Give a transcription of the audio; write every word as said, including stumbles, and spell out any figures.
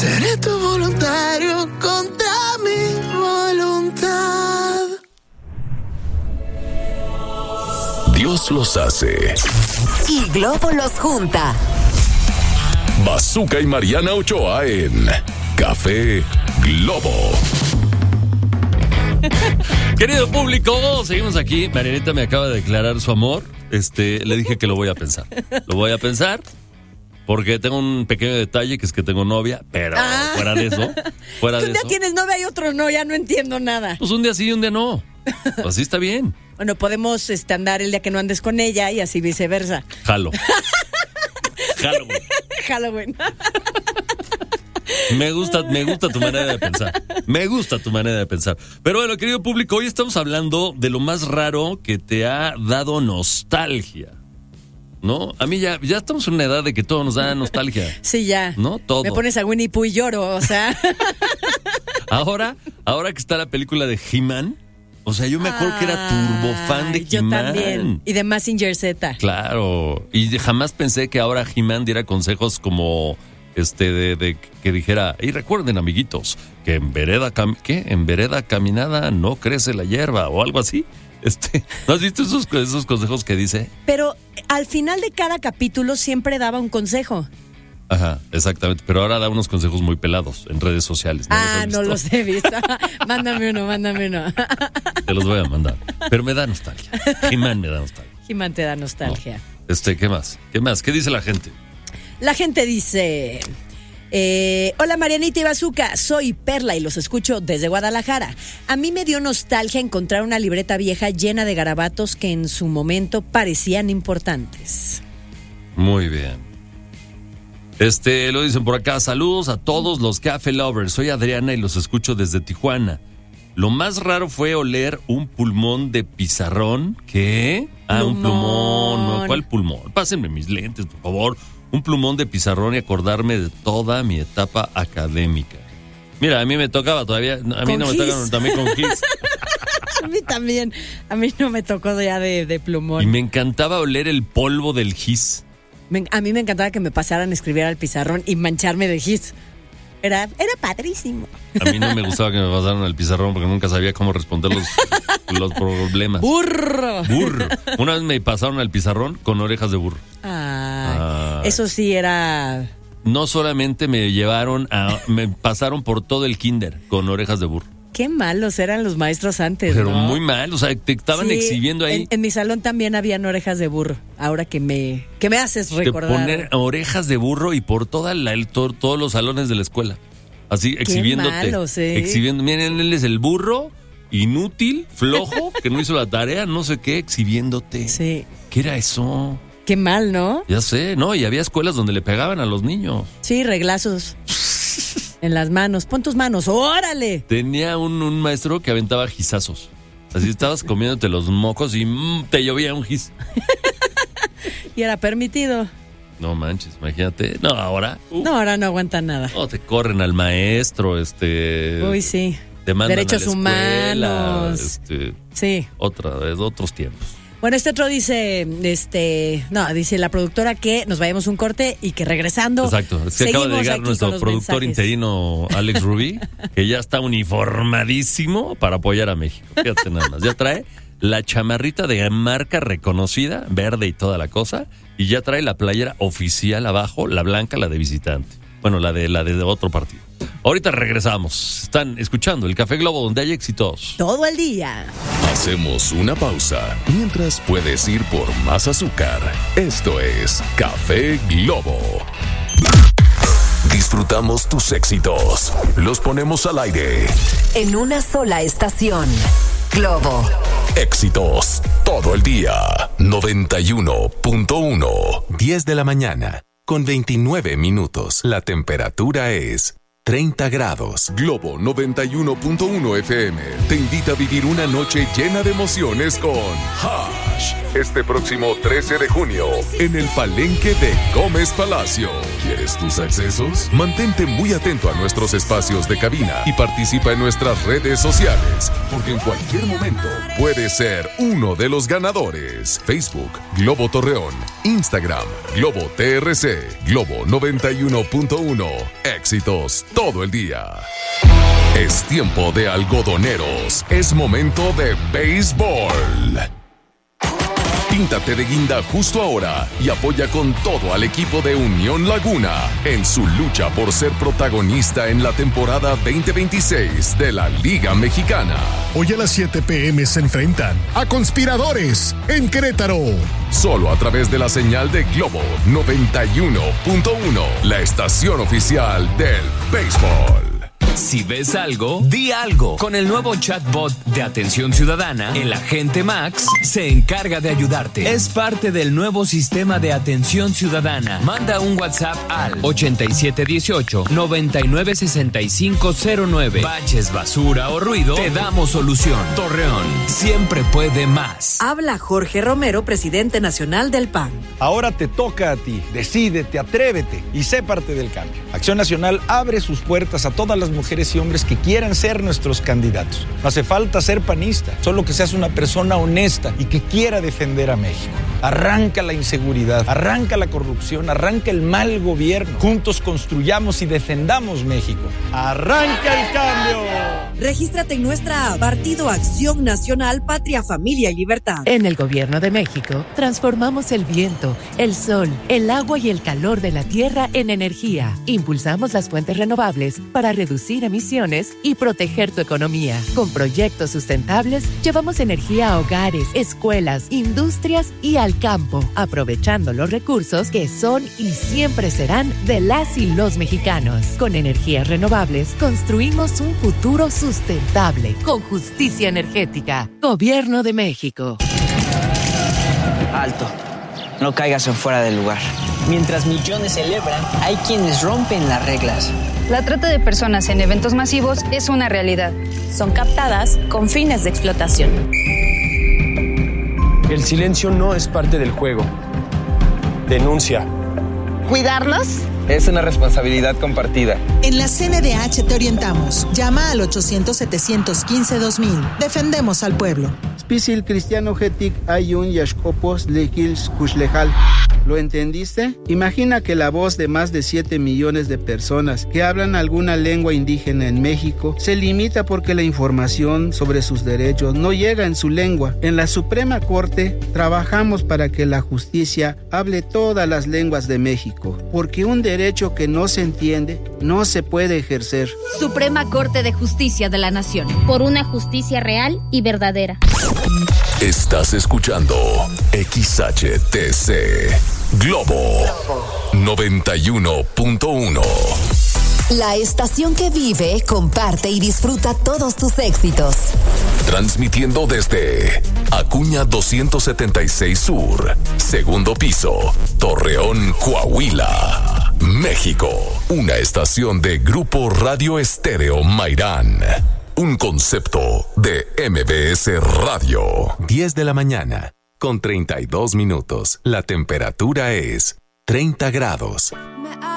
Seré tu voluntario contra mi voluntad. Dios los hace y Globo los junta. Bazooka y Mariana Ochoa en Café Globo. Querido público, seguimos aquí. Marianita me acaba de declarar su amor. Este, le dije que lo voy a pensar. Lo voy a pensar porque tengo un pequeño detalle, que es que tengo novia, pero ah. fuera de eso, fuera de un día eso. Tienes novia y otro no, ya no entiendo nada. Pues un día sí y un día no. Así está bien. Bueno, podemos este, andar el día que no andes con ella y así viceversa. Jalo. Halloween. Halloween. Me gusta, me gusta tu manera de pensar. Me gusta tu manera de pensar. Pero bueno, querido público, hoy estamos hablando de lo más raro que te ha dado nostalgia. ¿No? A mí ya, ya estamos en una edad de que todo nos da nostalgia. Sí, ya. ¿No? Todo. Me pones a Winnie Pooh y lloro, o sea. Ahora, ahora que está la película de He-Man, o sea, yo me acuerdo Ay, que era turbo fan de He-Man. Yo también. Y de Mazinger Z. Claro. Y jamás pensé que ahora He-Man diera consejos como este de, de que dijera, y recuerden, amiguitos, que en vereda cam- ¿qué? En vereda caminada no crece la hierba o algo así. Este, ¿no has visto esos, esos consejos que dice? Pero al final de cada capítulo siempre daba un consejo. Ajá, exactamente. Pero ahora da unos consejos muy pelados en redes sociales. ¿No ah, los no los he visto. Mándame uno, mándame uno. Te los voy a mandar. Pero me da nostalgia. He-Man me da nostalgia. He-Man te da nostalgia. No. Este, ¿qué más? ¿Qué más? ¿Qué dice la gente? La gente dice... Eh, hola Marianita y Bazooka, soy Perla y los escucho desde Guadalajara. A mí me dio nostalgia encontrar una libreta vieja llena de garabatos que en su momento parecían importantes. Muy bien. Este, lo dicen por acá, saludos a todos los Café Lovers. Soy Adriana y los escucho desde Tijuana. Lo más raro fue oler un pulmón de pizarrón. ¿Qué? Ah, plumón. un plumón. No, ¿cuál pulmón? Pásenme mis lentes, por favor. Un plumón de pizarrón y acordarme de toda mi etapa académica. Mira, a mí me tocaba todavía, a mí con no gis. me tocaron también con gis. A mí también, a mí no me tocó ya de, de plumón. Y me encantaba oler el polvo del gis. Me, a mí me encantaba que me pasaran a escribir al pizarrón y mancharme de gis. Era, era padrísimo. A mí no me gustaba que me pasaran al pizarrón porque nunca sabía cómo responder los, los problemas. ¡Burro! Burro. Una vez me pasaron al pizarrón con orejas de burro. Ay, Ay. Eso sí era... No solamente me llevaron a... Me pasaron por todo el kinder con orejas de burro. Qué malos eran los maestros antes, Pero ¿no? muy mal, o sea, te estaban sí, exhibiendo ahí. En, en mi salón también habían orejas de burro. Ahora que me, que me haces recordar. De poner orejas de burro y por toda la, el, to, todos los salones de la escuela. Así, Qué exhibiéndote. Malos, ¿eh? Exhibiendo. Miren, él es el burro, inútil, flojo, que no hizo la tarea, no sé qué, exhibiéndote. Sí. ¿Qué era eso? Qué mal, ¿no? Ya sé, no, y había escuelas donde le pegaban a los niños. Sí, reglazos. En las manos, pon tus manos, ¡órale! Tenía un, un maestro que aventaba gizazos. Así estabas comiéndote los mocos y mmm, te llovía un giz. Y era permitido. No manches, imagínate. No, ahora. Uh, no, ahora no aguantan nada. No, te corren al maestro, este. Uy, sí. Te mandan derechos a la escuela, humanos. Este, sí. Otra vez, otros tiempos. Bueno, este otro dice, este, no, dice la productora que nos vayamos un corte y que regresando. Exacto, es que acaba de llegar nuestro productor mensajes. interino, Alex Rubí, que ya está uniformadísimo para apoyar a México. Fíjate nada más, ya trae la chamarrita de marca reconocida, verde y toda la cosa, y ya trae la playera oficial abajo, la blanca, la de visitante. Bueno, la de la de otro partido. Ahorita regresamos. Están escuchando el Café Globo, donde hay éxitos todo el día. Hacemos una pausa mientras puedes ir por más azúcar. Esto es Café Globo. Disfrutamos tus éxitos. Los ponemos al aire. En una sola estación. Globo. Éxitos todo el día. noventa y uno punto uno. diez de la mañana. Con veintinueve minutos. La temperatura es treinta grados. Globo noventa y uno punto uno F M te invita a vivir una noche llena de emociones con Hash. Este próximo trece de junio en el Palenque de Gómez Palacio. ¿Quieres tus accesos? Mantente muy atento a nuestros espacios de cabina y participa en nuestras redes sociales, porque en cualquier momento puedes ser uno de los ganadores. Facebook, Globo Torreón. Instagram, Globo T R C. Globo noventa y uno punto uno. Éxitos todo el día. Es tiempo de algodoneros. Es momento de béisbol. Píntate de guinda justo ahora y apoya con todo al equipo de Unión Laguna en su lucha por ser protagonista en la temporada veinte veintiséis de la Liga Mexicana. Hoy a las siete p.m. se enfrentan a Conspiradores en Querétaro. Solo a través de la señal de Globo noventa y uno punto uno, la estación oficial del béisbol. Si ves algo, di algo. Con el nuevo chatbot de Atención Ciudadana, el agente Max se encarga de ayudarte. Es parte del nuevo sistema de Atención Ciudadana. Manda un WhatsApp al ochenta y siete dieciocho, noventa y nueve sesenta y cinco cero nueve. Baches, basura o ruido, te damos solución. Torreón, siempre puede más. Habla Jorge Romero, presidente nacional del P A N. Ahora te toca a ti. Decídete, atrévete y sé parte del cambio. Acción Nacional abre sus puertas a todas las mujeres y hombres que quieran ser nuestros candidatos. No hace falta ser panista, solo que seas una persona honesta y que quiera defender a México. Arranca la inseguridad, arranca la corrupción, arranca el mal gobierno. Juntos construyamos y defendamos México. ¡Arranca el cambio! Regístrate en nuestra app Partido Acción Nacional, Patria, Familia y Libertad. En el Gobierno de México, transformamos el viento, el sol, el agua y el calor de la tierra en energía. Impulsamos las fuentes renovables para reducir emisiones y proteger tu economía. Con proyectos sustentables, llevamos energía a hogares, escuelas, industrias y al campo, aprovechando los recursos que son y siempre serán de las y los mexicanos. Con energías renovables, construimos un futuro sustentable, con justicia energética. Gobierno de México. Alto, no caigas en fuera del lugar. Mientras millones celebran, hay quienes rompen las reglas. La trata de personas en eventos masivos es una realidad. Son captadas con fines de explotación. El silencio no es parte del juego. Denuncia. ¿Cuidarlos? Es una responsabilidad compartida. En la C N D H te orientamos. Llama al ochocientos, setecientos quince, dos mil. Defendemos al pueblo. Spisil cristiano getic ayun yashkopos lekils kushlejal. ¿Lo entendiste? Imagina que la voz de más de siete millones de personas que hablan alguna lengua indígena en México se limita porque la información sobre sus derechos no llega en su lengua. En la Suprema Corte trabajamos para que la justicia hable todas las lenguas de México, porque un derecho que no se entiende no se puede ejercer. Suprema Corte de Justicia de la Nación. Por una justicia real y verdadera. Estás escuchando X H T C Globo noventa y uno punto uno. La estación que vive, comparte y disfruta todos tus éxitos. Transmitiendo desde Acuña doscientos setenta y seis Sur, segundo piso, Torreón, Coahuila, México. Una estación de Grupo Radio Estéreo Mairán. Un concepto de M B S Radio. diez de la mañana, con treinta y dos minutos. La temperatura es treinta grados.